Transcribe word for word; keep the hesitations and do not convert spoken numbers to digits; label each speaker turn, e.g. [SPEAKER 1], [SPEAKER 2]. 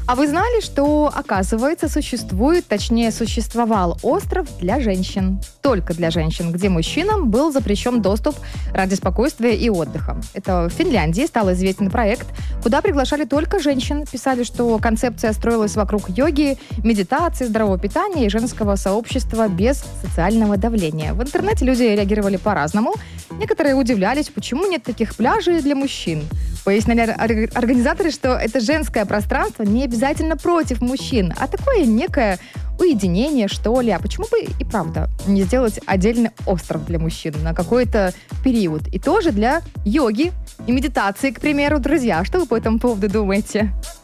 [SPEAKER 1] А вы знали, что, оказывается, существует, точнее, существовал остров для женщин? Только для женщин, где мужчинам был запрещен доступ ради спокойствия и отдыха. Это в Финляндии стал известен проект, куда приглашали только женщин. Писали, что концепция строилась вокруг йоги, медитации, здорового питания и женского сообщества без социального давления. В интернете люди реагировали по-разному. Некоторые удивлялись, почему нет таких пляжей для мужчин. Пояснили организаторы, что это женское пространство не обязательно против мужчин, а такое некое уединение, что ли. А почему бы и правда не сделать отдельный остров для мужчин на какой-то период? И тоже для йоги и медитации, к примеру. Друзья, что вы по этому поводу думаете?